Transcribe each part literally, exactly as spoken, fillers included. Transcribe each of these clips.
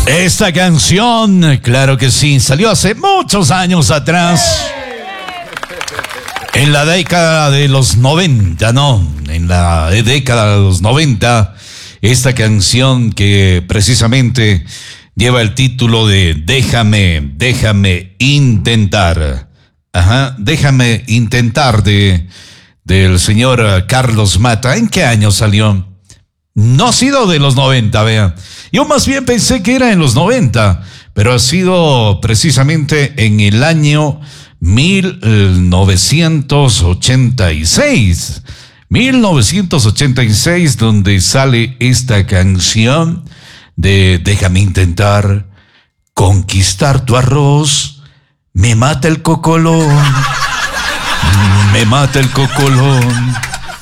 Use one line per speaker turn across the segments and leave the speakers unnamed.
Esta canción, claro que sí, salió hace muchos años atrás. En la década de los noventa, ¿no? En la década de los noventa, esta canción que precisamente lleva el título de Déjame, déjame intentar. Ajá, Déjame intentar de del señor Carlos Mata. ¿En qué año salió? No ha sido de los noventa, vean. Yo más bien pensé que era en los noventa, pero ha sido precisamente en el año mil novecientos ochenta y seis. mil novecientos ochenta y seis, donde sale esta canción de Déjame intentar conquistar tu arroz. Me mata el cocolón. Me mata el cocolón.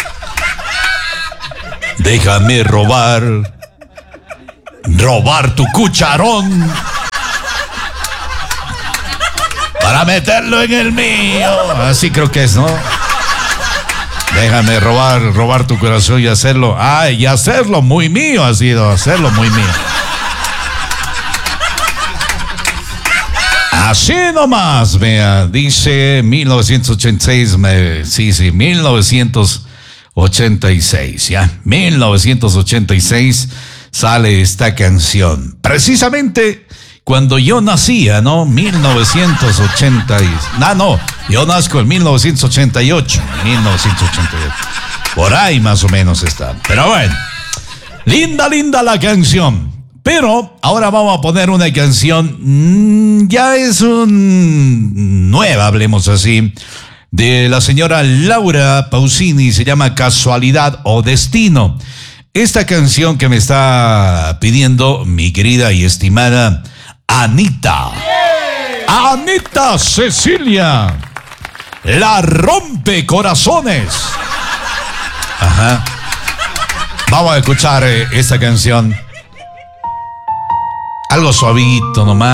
Déjame robar. Robar tu cucharón. Para meterlo en el mío. Así creo que es, ¿no? Déjame robar, robar tu corazón y hacerlo. Ay, y hacerlo muy mío ha sido, hacerlo muy mío. Así nomás, vea, dice mil novecientos ochenta y seis, me, sí, sí, mil novecientos ochenta y seis, ya, mil novecientos ochenta y seis sale esta canción. Precisamente cuando yo nacía, ¿no? mil novecientos ochenta, no, no, yo nazco en mil novecientos ochenta y ocho, mil novecientos ochenta y ocho, por ahí más o menos está. Pero bueno, linda, linda la canción. Pero ahora vamos a poner una canción, mmm, ya es un nueva, hablemos así, de la señora Laura Pausini, se llama Casualidad o Destino. Esta canción que me está pidiendo mi querida y estimada Anita. Anita Cecilia, la rompe corazones. Ajá. Vamos a escuchar eh, esta canción. Algo suavito nomás.